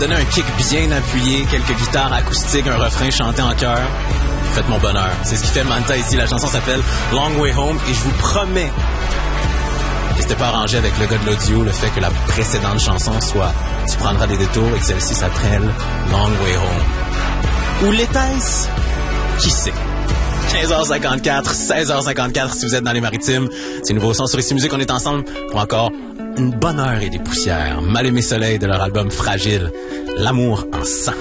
donner un kick bien appuyé, quelques guitares acoustiques, un refrain chanté en chœur. Faites mon bonheur. C'est ce qui fait Manta ici. La chanson s'appelle Long Way Home et je vous promets que c'était pas arrangé avec le gars de l'audio, le fait que la précédente chanson soit Tu prendras des détours et que celle-ci s'appelle Long Way Home. Ou l'était-ce? Qui sait? 15h54, 16h54 si vous êtes dans les Maritimes. C'est nouveau son sur Ici Musique. On est ensemble pour encore une bonne heure et des poussières. Mal aimé soleil de leur album Fragile. L'amour en sang.